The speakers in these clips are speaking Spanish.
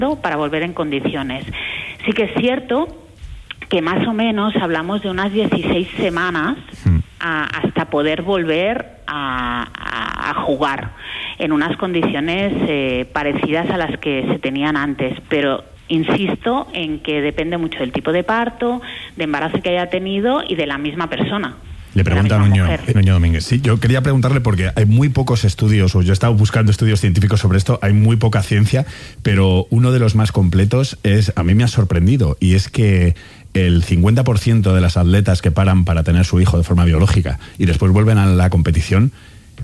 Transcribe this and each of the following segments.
para volver en condiciones. Sí que es cierto que más o menos hablamos de unas 16 semanas hasta poder volver a jugar en unas condiciones parecidas a las que se tenían antes, pero insisto en que depende mucho del tipo de parto, de embarazo que haya tenido y de la misma persona. Le pregunta a Nuño Domínguez. Sí, yo quería preguntarle porque hay muy pocos estudios, o yo he estado buscando estudios científicos sobre esto, hay muy poca ciencia, pero uno de los más completos a mí me ha sorprendido, y es que el 50% de las atletas que paran para tener su hijo de forma biológica y después vuelven a la competición,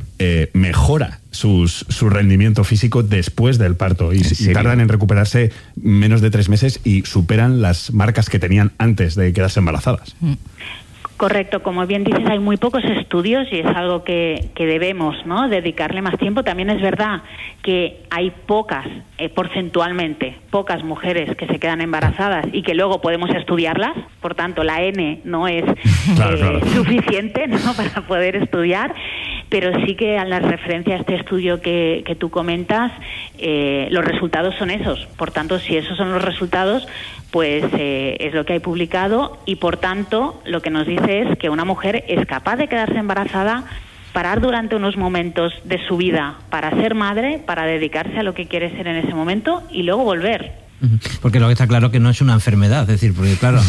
mejora su rendimiento físico después del parto y tardan en recuperarse menos de 3 meses y superan las marcas que tenían antes de quedarse embarazadas. Correcto, como bien dices, hay muy pocos estudios y es algo que debemos, ¿no?, dedicarle más tiempo. También es verdad que hay pocas, porcentualmente, pocas mujeres que se quedan embarazadas y que luego podemos estudiarlas, por tanto la N no es suficiente, ¿no?, para poder estudiar, pero sí que a la referencia a este estudio que tú comentas, los resultados son esos. Por tanto, si esos son los resultados, pues es lo que hay publicado, y por tanto lo que nos dice es que una mujer es capaz de quedarse embarazada, parar durante unos momentos de su vida para ser madre, para dedicarse a lo que quiere ser en ese momento y luego volver. Porque lo que está claro que no es una enfermedad, es decir, porque claro,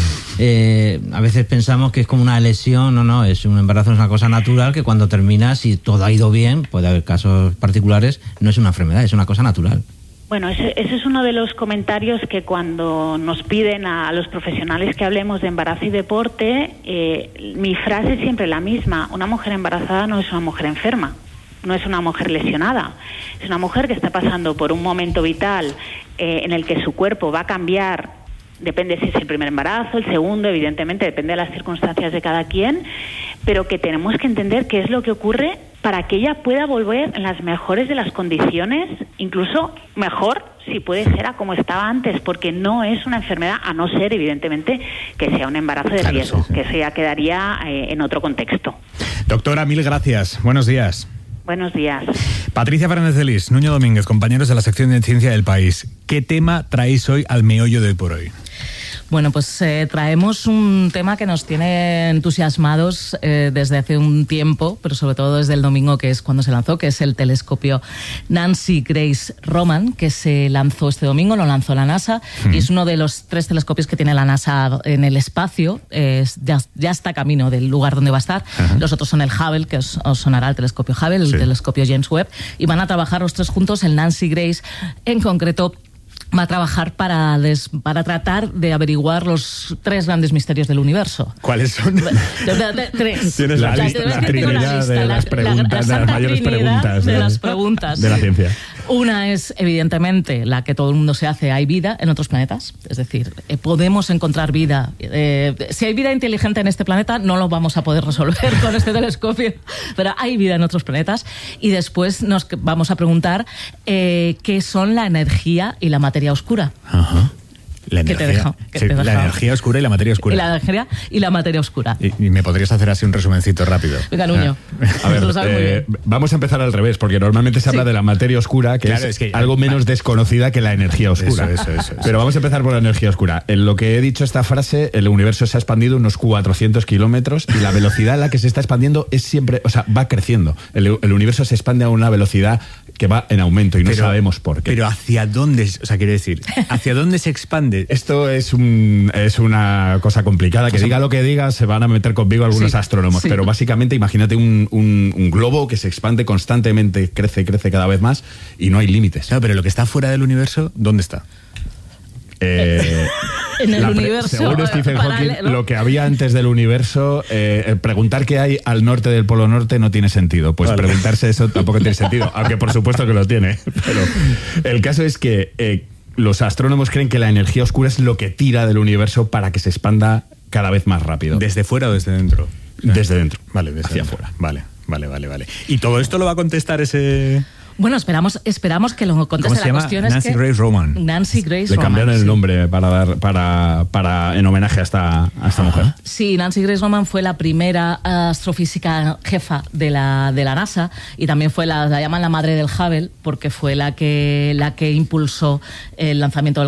a veces pensamos que es como una lesión, no, es un embarazo, es una cosa natural que cuando termina, si todo ha ido bien, puede haber casos particulares, no es una enfermedad, es una cosa natural. Bueno, ese es uno de los comentarios que cuando nos piden a los profesionales que hablemos de embarazo y deporte, mi frase es siempre la misma: una mujer embarazada no es una mujer enferma, no es una mujer lesionada, es una mujer que está pasando por un momento vital en el que su cuerpo va a cambiar, depende si es el primer embarazo, el segundo, evidentemente depende de las circunstancias de cada quien, pero que tenemos que entender qué es lo que ocurre para que ella pueda volver en las mejores de las condiciones, incluso mejor si puede ser a como estaba antes, porque no es una enfermedad, a no ser evidentemente que sea un embarazo de riesgo, que eso ya quedaría en otro contexto. Doctora, mil gracias. Buenos días. Buenos días. Patricia Fernández de Lis, Nuño Domínguez, compañeros de la sección de Ciencia del País. ¿Qué tema traéis hoy al meollo de Hoy por Hoy? Bueno, pues traemos un tema que nos tiene entusiasmados desde hace un tiempo, pero sobre todo desde el domingo, que es cuando se lanzó, que es el telescopio Nancy Grace Roman, que se lanzó este domingo, lo lanzó la NASA, y es uno de los 3 telescopios que tiene la NASA en el espacio. Ya está camino del lugar donde va a estar. Los otros son el Hubble, que os sonará el telescopio Hubble, el telescopio James Webb, y van a trabajar los 3 juntos. El Nancy Grace, en concreto, va a trabajar para tratar de averiguar los 3 grandes misterios del universo. ¿Cuáles son? 3. Tienes la trinidad de las preguntas, de las mayores preguntas de las preguntas de la ciencia. Una es, evidentemente, la que todo el mundo se hace: ¿hay vida en otros planetas? Es decir, ¿podemos encontrar vida? Si hay vida inteligente en este planeta, no lo vamos a poder resolver con este telescopio, pero hay vida en otros planetas. Y después nos vamos a preguntar qué son la energía y la materia oscura. Ajá. La energía oscura y la materia oscura. Y la energía y la materia oscura. ¿Y me podrías hacer así un resumencito rápido? Venga, Nuño. A ver, vamos a empezar al revés, porque normalmente se habla de la materia oscura, que es que algo menos desconocida que la energía oscura. Eso. Pero vamos a empezar por la energía oscura. En lo que he dicho esta frase, el universo se ha expandido unos 400 kilómetros y la velocidad a la que se está expandiendo es siempre, va creciendo. El universo se expande a una velocidad que va en aumento y no sabemos por qué. Pero ¿hacia dónde? Quiere decir, ¿hacia dónde se expande? Esto es una cosa complicada. Que diga lo que diga, se van a meter conmigo algunos astrónomos. Pero básicamente, imagínate un globo que se expande constantemente, crece cada vez más y no hay límites. No, pero lo que está fuera del universo, ¿dónde está? En el universo. Según Stephen Hawking, lo que había antes del universo, preguntar qué hay al norte del Polo Norte no tiene sentido. Pues preguntarse eso tampoco tiene sentido, aunque por supuesto que lo tiene. Pero el caso es que los astrónomos creen que la energía oscura es lo que tira del universo para que se expanda cada vez más rápido. ¿Desde fuera o desde dentro? Desde dentro. Vale, hacia afuera. Vale. ¿Y todo esto lo va a contestar ese Bueno, esperamos que lo conteste. ¿Cómo se llama? La cuestión es Nancy que Grace Roman. Nancy Grace Le Roman. cambiaron el nombre para en homenaje a esta mujer. Sí, Nancy Grace Roman fue la primera astrofísica jefa de la NASA y también fue la llaman la madre del Hubble porque fue la que impulsó el lanzamiento del